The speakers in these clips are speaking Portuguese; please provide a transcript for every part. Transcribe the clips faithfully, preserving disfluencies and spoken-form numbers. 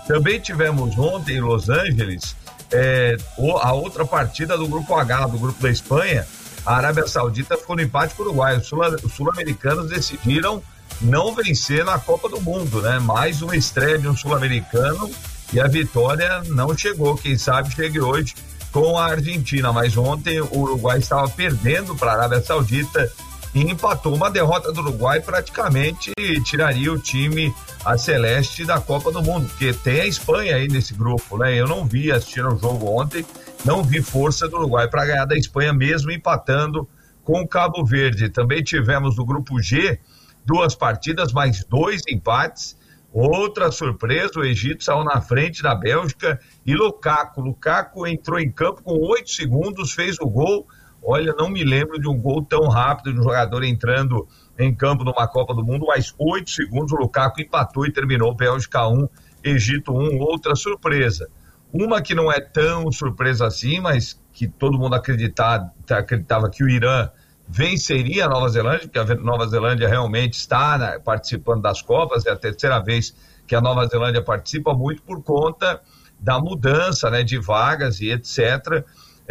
Também tivemos ontem em Los Angeles é, a outra partida do Grupo H, do Grupo da Espanha. A Arábia Saudita ficou no empate com o Uruguai. Os sul-americanos decidiram não vencer na Copa do Mundo, né? Mais uma estreia de um sul-americano e a vitória não chegou. Quem sabe chegue hoje com a Argentina, mas ontem o Uruguai estava perdendo para a Arábia Saudita e empatou. Uma derrota do Uruguai praticamente tiraria o time a celeste da Copa do Mundo, porque tem a Espanha aí nesse grupo, né? Eu não vi, assistindo o jogo ontem, não vi força do Uruguai para ganhar da Espanha, mesmo empatando com o Cabo Verde. Também tivemos no grupo G duas partidas, mais dois empates. Outra surpresa, o Egito saiu na frente da Bélgica e Lukaku, Lukaku entrou em campo com oito segundos, fez o gol. Olha, não me lembro de um gol tão rápido de um jogador entrando em campo numa Copa do Mundo, mas oito segundos o Lukaku empatou e terminou Bélgica um, Egito um. Outra surpresa, uma que não é tão surpresa assim, mas que todo mundo acreditava, acreditava que o Irã venceria a Nova Zelândia, porque a Nova Zelândia realmente está, né, participando das Copas, é a terceira vez que a Nova Zelândia participa, muito por conta da mudança, né, de vagas e etcétera.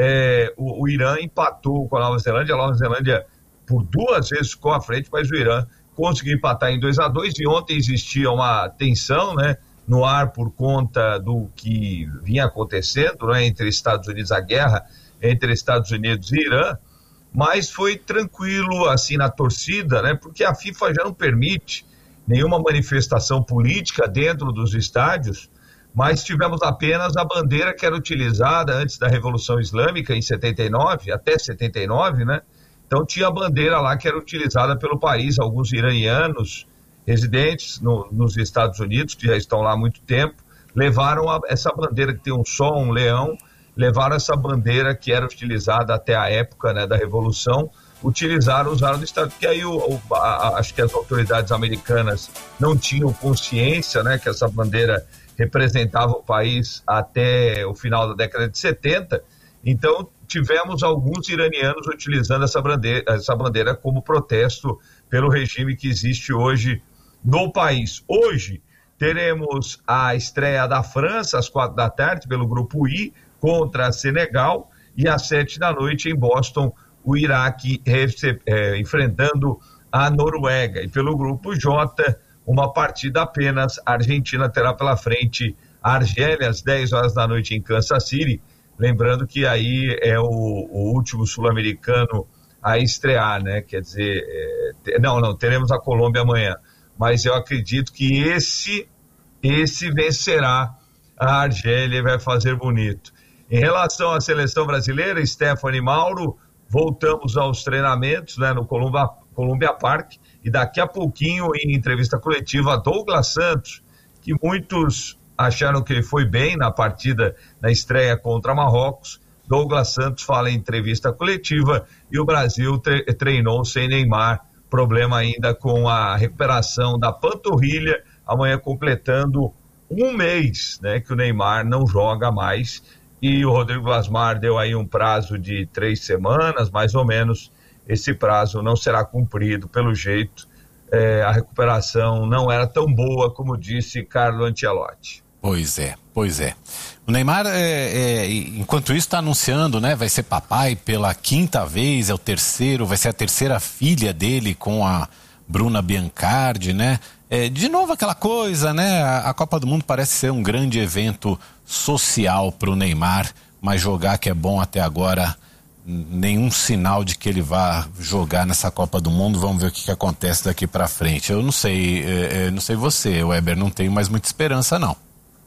É, o, o Irã empatou com a Nova Zelândia, a Nova Zelândia por duas vezes ficou à frente, mas o Irã conseguiu empatar em dois a dois, e ontem existia uma tensão, né, no ar por conta do que vinha acontecendo, né, entre Estados Unidos, a guerra entre Estados Unidos e Irã, mas foi tranquilo assim na torcida, né, porque a FIFA já não permite nenhuma manifestação política dentro dos estádios, mas tivemos apenas a bandeira que era utilizada antes da Revolução Islâmica em setenta e nove, até setenta e nove, né? Então tinha a bandeira lá que era utilizada pelo país. Alguns iranianos residentes no, nos Estados Unidos, que já estão lá há muito tempo, levaram a, essa bandeira que tem um sol, um leão, levaram essa bandeira que era utilizada até a época, né, da Revolução, utilizaram, usaram no Estado, porque aí o, o, a, acho que as autoridades americanas não tinham consciência, né, que essa bandeira representava o país até o final da década de setenta, então tivemos alguns iranianos utilizando essa bandeira, essa bandeira como protesto pelo regime que existe hoje no país. Hoje teremos a estreia da França às quatro da tarde pelo grupo I contra a Senegal, e às sete da noite em Boston o Iraque recebe, é, enfrentando a Noruega. E pelo grupo J, uma partida apenas, a Argentina terá pela frente a Argélia às dez horas da noite em Kansas City, lembrando que aí é o, o último sul-americano a estrear, né? Quer dizer, é, não, não, teremos a Colômbia amanhã, mas eu acredito que esse, esse vencerá a Argélia e vai fazer bonito. Em relação à seleção brasileira, Stephanie Mauro, voltamos aos treinamentos, né, no Columbia, Columbia Park, e daqui a pouquinho, em entrevista coletiva, Douglas Santos, que muitos acharam que ele foi bem na partida, na estreia contra Marrocos. Douglas Santos fala em entrevista coletiva e o Brasil tre- treinou sem Neymar, problema ainda com a recuperação da panturrilha, amanhã completando um mês, né, que o Neymar não joga mais, e o Rodrigo Glasmar deu aí um prazo de três semanas, mais ou menos. Esse prazo não será cumprido, pelo jeito. É, a recuperação não era tão boa como disse Carlo Ancelotti. Pois é, pois é. O Neymar, é, é, enquanto isso, está anunciando, né? Vai ser papai pela quinta vez, é o terceiro, vai ser a terceira filha dele com a Bruna Biancardi, né? É, de novo aquela coisa, né? A, a Copa do Mundo parece ser um grande evento social para o Neymar, mas jogar que é bom até agora, nenhum sinal de que ele vá jogar nessa Copa do Mundo. Vamos ver o que, que acontece daqui para frente. Eu não sei, é, é, não sei você, Weber, não tenho mais muita esperança, não.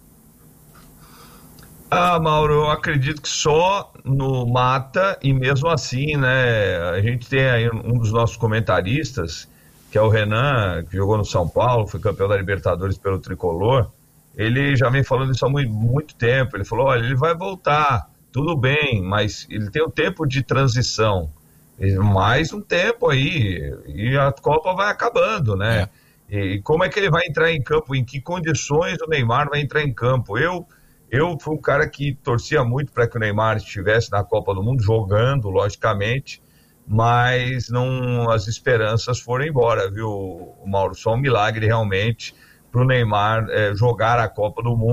Ah, Mauro, eu acredito que só no mata, e mesmo assim, né, a gente tem aí um dos nossos comentaristas, que é o Renan, que jogou no São Paulo, foi campeão da Libertadores pelo Tricolor. Ele já vem falando isso há muito, muito tempo. Ele falou, olha, ele vai voltar, tudo bem, mas ele tem um tempo de transição, mais um tempo aí, e a Copa vai acabando, né? É. E como é que ele vai entrar em campo, em que condições o Neymar vai entrar em campo? Eu, eu fui um cara que torcia muito para que o Neymar estivesse na Copa do Mundo, jogando, logicamente, mas não, as esperanças foram embora, viu, Mauro? Só um milagre realmente para o Neymar é, jogar a Copa do Mundo.